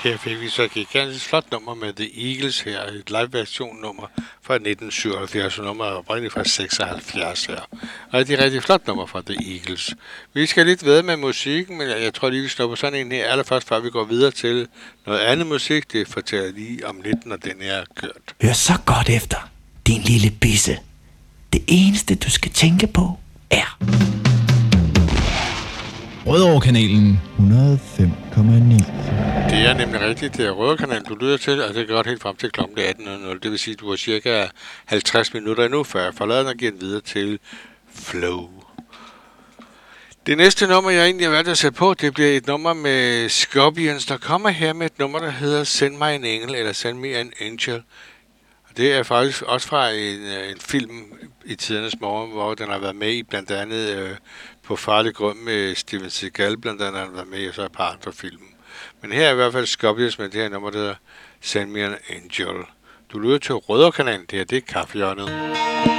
Her fik vi så et gigantisk flot nummer med The Eagles her, et live-version nummer fra 1977, og nummer er oprindeligt fra 76 her. Rigtig flot nummer fra The Eagles. Vi skal lidt ved med musikken, men jeg tror lige, vi snupper sådan en her allerførst, før vi går videre til noget andet musik. Det fortæller jeg lige om lidt, når den er kørt. Hør så godt efter, din lille bisse. Det eneste, du skal tænke på, er... Rødovre-kanalen 105,9. Det er nemlig rigtigt. Det er Rødovre-kanalen, du lytter til, og det er godt helt frem til kl. 18.00. Det vil sige, at du har cirka 50 minutter endnu, før jeg forlader den og giver den videre til Flow. Det næste nummer, jeg egentlig har valgt at sætte på, det bliver et nummer med Scorpions, der kommer her med et nummer, der hedder Send mig en engel, eller Send me an angel. Det er faktisk også fra en film i tidernes morgen, hvor den har været med i blandt andet på Farlig Grund med Steven Seagal, blandt andet har han været med i, og så et par andre film. Men her er i hvert fald Scorpions med det her nummer, der hedder Send Me An Angel. Du lytter til Rødovre-kanalen, det er Kaffehjørnet.